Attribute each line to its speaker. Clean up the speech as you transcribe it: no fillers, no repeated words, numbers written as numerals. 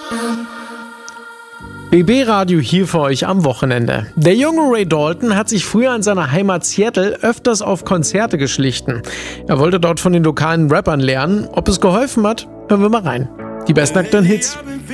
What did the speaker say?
Speaker 1: BB Radio hier für euch am Wochenende. Der junge Ray Dalton hat sich früher in seiner Heimat Seattle öfters auf Konzerte geschlichen. Er wollte dort von den lokalen Rappern lernen. Ob es geholfen hat, hören wir mal rein. Die besten aktuellen Hits.